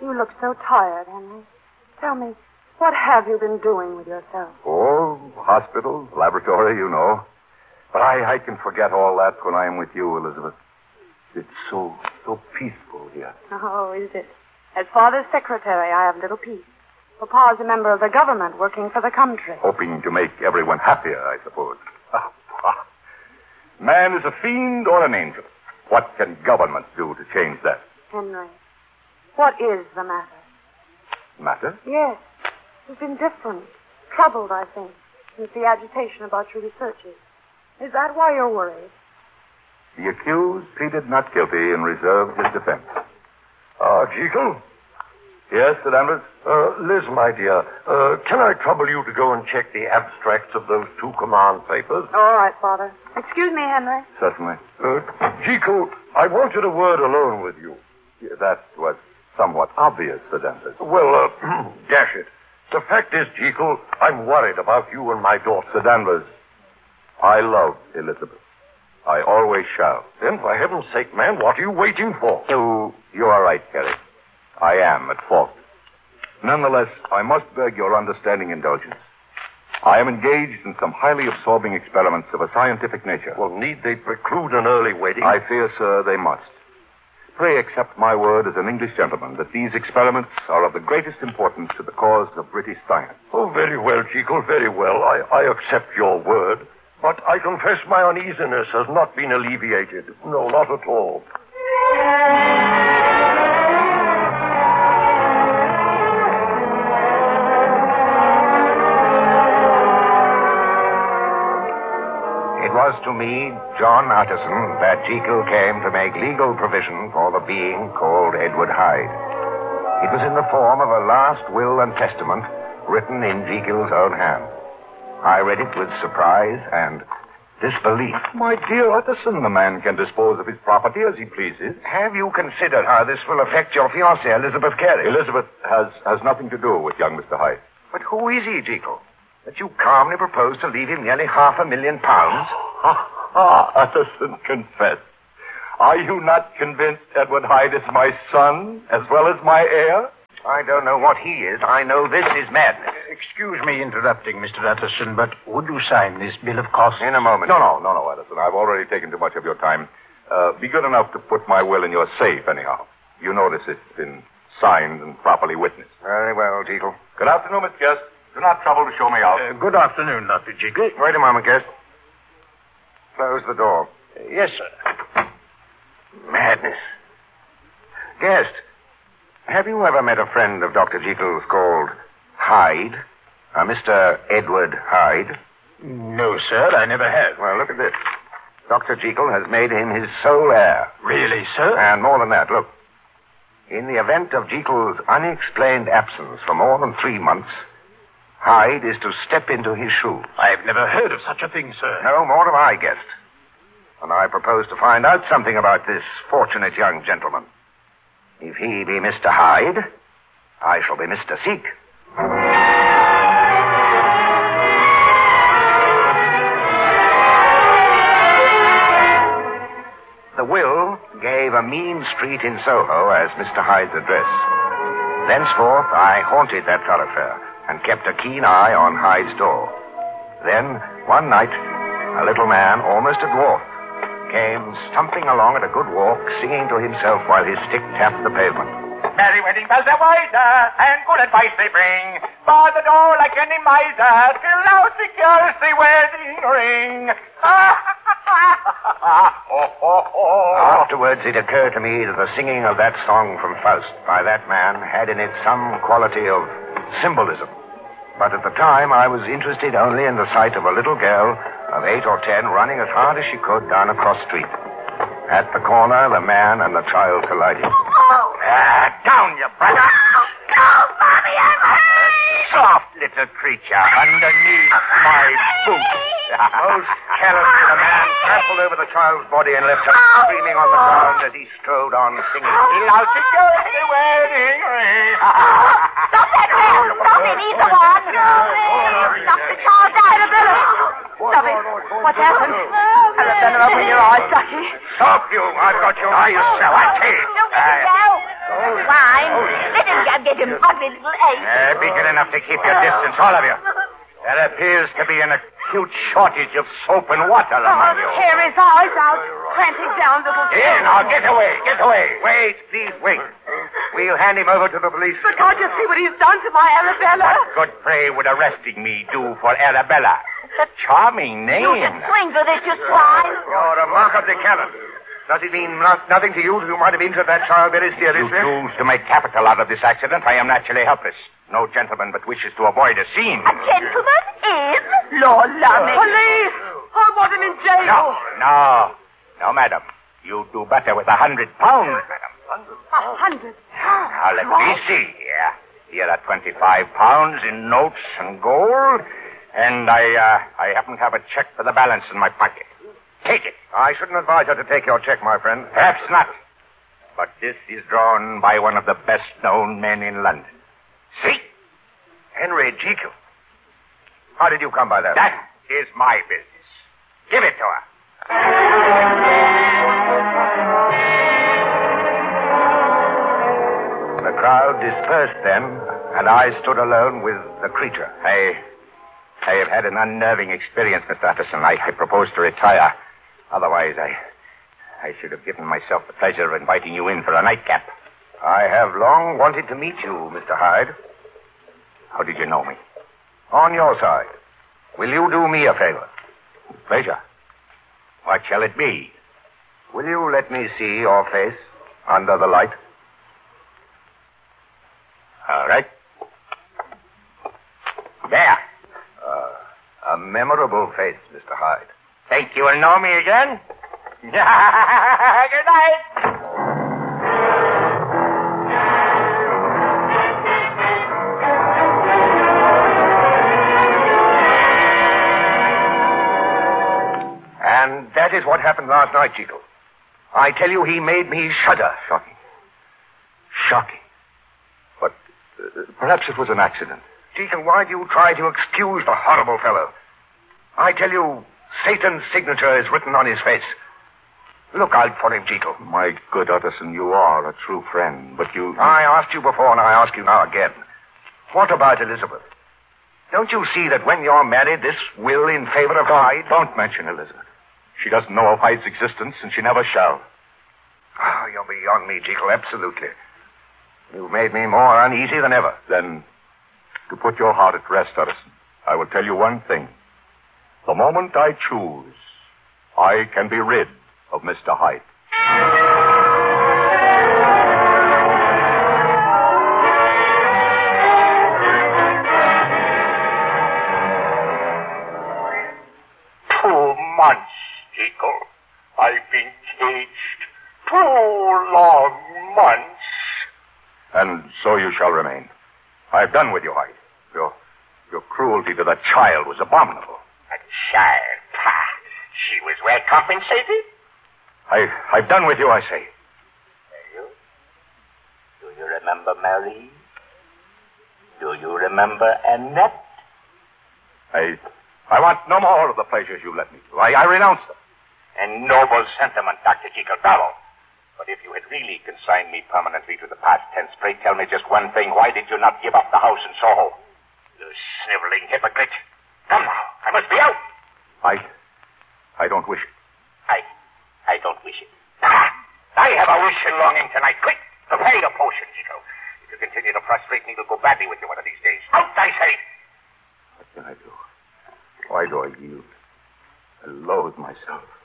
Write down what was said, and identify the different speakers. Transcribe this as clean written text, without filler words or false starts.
Speaker 1: You look so tired, Henry. Tell me, what have you been doing with yourself?
Speaker 2: Oh, hospital, laboratory, you know. But I can forget all that when I am with you, Elizabeth. It's so peaceful here.
Speaker 1: Oh, is it? As father's secretary, I have little peace. Papa's a member of the government working for the country.
Speaker 2: Hoping to make everyone happier, I suppose. Man is a fiend or an angel. What can government do to change that?
Speaker 1: Henry, what is the matter?
Speaker 2: Matter?
Speaker 1: Yes. You've been different. Troubled, I think, since the agitation about your researches. Is that why you're worried?
Speaker 2: The accused pleaded not guilty and reserved his defense.
Speaker 3: Jekyll?
Speaker 2: Yes, Sir Danvers?
Speaker 3: Liz, my dear, can I trouble you to go and check the abstracts of those 2 command papers?
Speaker 1: All right, Father. Excuse me, Henry.
Speaker 2: Certainly.
Speaker 3: Jekyll, I wanted a word alone with you.
Speaker 2: Yeah, that was somewhat obvious, Sir Danvers.
Speaker 3: Well, dash it. The fact is, Jekyll, I'm worried about you and my daughter.
Speaker 2: Sir Danvers, I love Elizabeth. I always shall.
Speaker 3: Then, for heaven's sake, man, what are you waiting for?
Speaker 2: You are right, Kerry. I am at fault. Nonetheless, I must beg your understanding indulgence. I am engaged in some highly absorbing experiments of a scientific nature.
Speaker 3: Well, need they preclude an early wedding?
Speaker 2: I fear, sir, they must. Pray accept my word as an English gentleman that these experiments are of the greatest importance to the cause of British science.
Speaker 3: Oh, very well, Jekyll, very well. I accept your word. But I confess my uneasiness has not been alleviated. No, not at all.
Speaker 4: It was to me, John Utterson, that Jekyll came to make legal provision for the being called Edward Hyde. It was in the form of a last will and testament written in Jekyll's own hand. I read it with surprise and disbelief.
Speaker 2: My dear Utterson, the man can dispose of his property as he pleases.
Speaker 4: Have you considered how this will affect your fiancée, Elizabeth Carey?
Speaker 2: Elizabeth has nothing to do with young Mr. Hyde.
Speaker 4: But who is he, Jekyll? That you calmly propose to leave him nearly £500,000?
Speaker 2: Utterson, confess. Are you not convinced Edward Hyde is my son as well as my heir?
Speaker 4: I don't know what he is. I know this is madness.
Speaker 5: Excuse me interrupting, Mr. Utterson, but would you sign this bill of costs?
Speaker 4: In a moment.
Speaker 2: No, Utterson. I've already taken too much of your time. Be good enough to put my will in your safe, anyhow. You notice it's been signed and properly witnessed.
Speaker 4: Very well, Jekyll.
Speaker 2: Good afternoon, Miss Guest. Do not trouble to show me out.
Speaker 5: Good afternoon, Dr. Jekyll.
Speaker 4: Wait a moment, Guest. Close the door.
Speaker 5: Yes, sir.
Speaker 4: Madness. Guest, have you ever met a friend of Dr. Jekyll's called Hyde? Mr. Edward Hyde?
Speaker 5: No, sir, I never have.
Speaker 4: Well, look at this. Dr. Jekyll has made him his sole heir.
Speaker 5: Really, sir?
Speaker 4: And more than that, look. In the event of Jekyll's unexplained absence for more than 3 months, Hyde is to step into his shoes.
Speaker 5: I've never heard of such a thing, sir.
Speaker 4: No, more have I, Guest. And I propose to find out something about this fortunate young gentleman. If he be Mr. Hyde, I shall be Mr. Seek. The will gave a mean street in Soho as Mr. Hyde's address. Thenceforth, I haunted that thoroughfare and kept a keen eye on Hyde's door. Then, one night, a little man, almost a dwarf, came stumping along at a good walk, singing to himself while his stick tapped the pavement.
Speaker 6: Merry wedding bells are wiser, and good advice they bring. Bar the door like any miser, till thou secures the wedding ring.
Speaker 4: Afterwards, it occurred to me that the singing of that song from Faust by that man had in it some quality of symbolism. But at the time, I was interested only in the sight of a little girl of 8 or 10 running as hard as she could down a cross street. At the corner, the man and the child collided.
Speaker 6: Down, you brother.
Speaker 7: No, Mommy, I'm hurt.
Speaker 6: Soft little creature underneath my boot.
Speaker 4: Most carelessly, the man trampled over the child's body and left her screaming on the ground as he strode on singing.
Speaker 6: Now secures the wedding ring.
Speaker 7: Stop that man. Stop him. He's the one. Stop the child out of it. Stop it. What's happened? Have a thunder open your eyes, Ducky.
Speaker 4: Stop you. I've got your eye, you savage.
Speaker 7: Don't let him go. Fine. Let him get him, ugly little ape.
Speaker 4: Be good enough to keep your distance, all of you. There appears to be an acute shortage of soap and water among you.
Speaker 1: Tear his eyes out. Clamp him down, little...
Speaker 4: Here, now, get away, get away. Wait, please, wait. We'll hand him over to the police.
Speaker 1: But can't you see what he's done to my Arabella?
Speaker 4: What good prey would arresting me do for Arabella? It's a charming name.
Speaker 7: You can swing for this, you swine.
Speaker 3: You're remarkably callous. Does it mean nothing to you might have injured that child very seriously?
Speaker 4: You choose to make capital out of this accident. I am naturally helpless. No gentleman but wishes to avoid a scene.
Speaker 7: A gentleman is? Lord love me.
Speaker 1: Police! I want him in jail.
Speaker 4: No, madam. You do better with £100, madam.
Speaker 1: 100?
Speaker 4: Now, let me see here. Here are £25 in notes and gold, and I happen to have a check for the balance in my pocket. Take it.
Speaker 3: I shouldn't advise her to take your check, my friend.
Speaker 4: Perhaps not. But this is drawn by one of the best-known men in London. See?
Speaker 3: Henry Jekyll. How did you come by that?
Speaker 4: That is my business. Give it to her.
Speaker 3: The crowd dispersed then, and I stood alone with the creature.
Speaker 4: I have had an unnerving experience, Mr. Utterson. I propose to retire. Otherwise, I should have given myself the pleasure of inviting you in for a nightcap.
Speaker 3: I have long wanted to meet you, Mr. Hyde.
Speaker 4: How did you know me?
Speaker 3: On your side. Will you do me a favor?
Speaker 4: Pleasure. What shall it be?
Speaker 3: Will you let me see your face under the light?
Speaker 4: All right. There.
Speaker 3: A memorable face, Mr. Hyde.
Speaker 4: Think you will know me again? Good night.
Speaker 3: And that is what happened last night, Jekyll. I tell you, he made me shudder.
Speaker 2: Shocking. But perhaps it was an accident.
Speaker 3: Jekyll, why do you try to excuse the horrible fellow? I tell you, Satan's signature is written on his face. Look out for him, Jekyll.
Speaker 2: My good Utterson, you are a true friend, but you...
Speaker 3: I asked you before, and I ask you now again. What about Elizabeth? Don't you see that when you're married, this will in favor of Hyde?
Speaker 2: Don't mention Elizabeth. She doesn't know of Hyde's existence, and she never shall.
Speaker 3: Oh, you're beyond me, Jekyll, absolutely. You've made me more uneasy than ever.
Speaker 2: Then, to put your heart at rest, Utterson, I will tell you one thing. The moment I choose, I can be rid of Mr. Hyde.
Speaker 6: Months, Jekyll. I've been caged 2 long months.
Speaker 2: And so you shall remain. I've done with you, Hyde. Your cruelty to that child was abominable.
Speaker 6: A child? Pah! She was well compensated?
Speaker 2: I've done with you, I say.
Speaker 6: Do you remember Marie? Do you remember Annette?
Speaker 2: I want no more of the pleasures you let me do. I renounce them.
Speaker 6: And noble sentiment, Dr. Jekyll, bravo. But if you had really consigned me permanently to the past tense, pray tell me just one thing. Why did you not give up the house in Soho? You sniveling hypocrite. Come now, I must be out.
Speaker 2: I don't wish it.
Speaker 6: I don't wish it. I have a wish and longing tonight. Quick, prepare your potion, Jekyll. If you continue to frustrate me, it'll go badly with you one of these days. Out, I say.
Speaker 2: What can I do? Why do I yield? I loathe myself.